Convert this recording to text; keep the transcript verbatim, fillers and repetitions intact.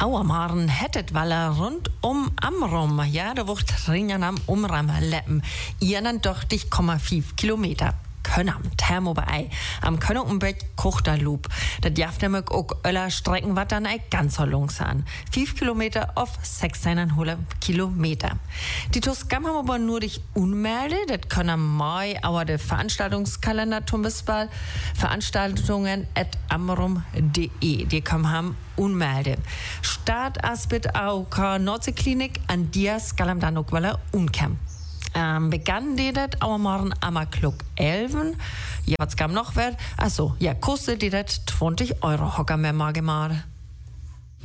Auermaren hättet Waller rund um Amrum. Ja, da wird Ringen am Umram leppen. Ihr dann doch dich Komma fünf Kilometer. Können am Thermo bei am Können um Bett kocht der Loop. Das jaft nämlich auch öller Strecken, was dann ein ganzer Lungs an. Fünf Kilometer auf sechzehnhundert Kilometer. Die Toskam haben aber nur dich unmelde, das können am Mai, aber der Veranstaltungskalender zum Beispiel Veranstaltungen at amrum punkt de. Die können haben unmelde. Start aspit auch Nordseeklinik an dir skalam dann auch weil unkam. Ähm, begann die das auch morgen am Klug elfen. Ja, was kam noch wert? Achso, ja, kostet die das zwanzig Euro, hocker mir mal gemacht.